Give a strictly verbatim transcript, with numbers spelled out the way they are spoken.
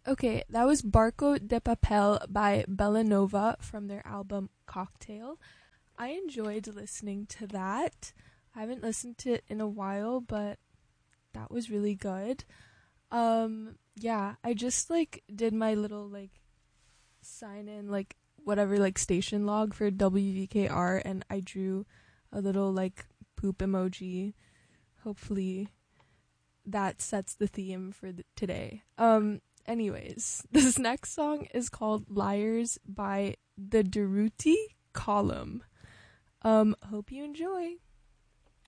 Okay, that was Barco de Papel by Bellanova from their album Cocktail. I enjoyed listening to that. I haven't listened to it in a while, but that was really good. Um, yeah, I just like did my little like sign in like whatever like station log for W V K R and I drew a little like poop emoji. Hopefully that sets the theme for the, today. Um anyways, this next song is called Liars by the Durutti Column. Um hope you enjoy.